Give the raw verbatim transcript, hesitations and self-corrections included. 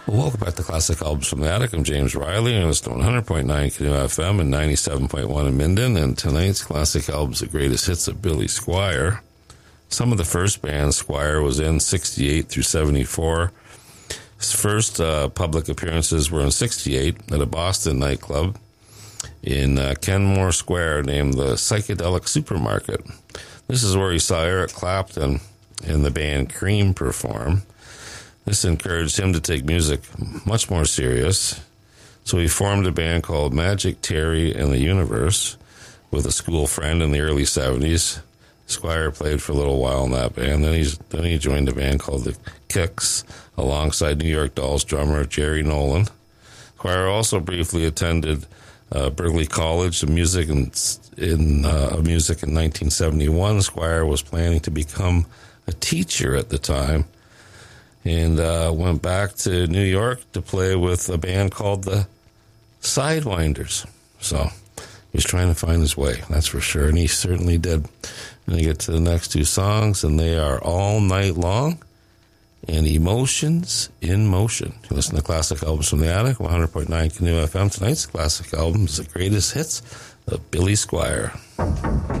Well, welcome back to Classic Albums from the Attic. I'm James Riley, and it's one hundred point nine Canoe F M and ninety-seven point one in Minden. And tonight's Classic Albums, the greatest hits of Billy Squier. Some of the first bands Squier was in, sixty-eight through seventy-four. His first uh, public appearances were in sixty-eight at a Boston nightclub in uh, Kenmore Square named the Psychedelic Supermarket. This is where he saw Eric Clapton and the band Cream perform. This encouraged him to take music much more serious, so he formed a band called Magic Terry and the Universe with a school friend in the early seventies. Squier played for a little while in that band. Then, he's, then he joined a band called the Kicks alongside New York Dolls drummer Jerry Nolan. Squier also briefly attended uh, Berklee College of Music in, in uh, music in nineteen seventy-one. Squier was planning to become a teacher at the time, and uh, went back to New York to play with a band called the Sidewinders. So he was trying to find his way, that's for sure, and he certainly did. And we get to the next two songs, and they are All Night Long and Emotions in Motion. You listen to Classic Albums from the Attic, one hundred point nine Canoe F M. Tonight's Classic Albums, the greatest hits of Billy Squier.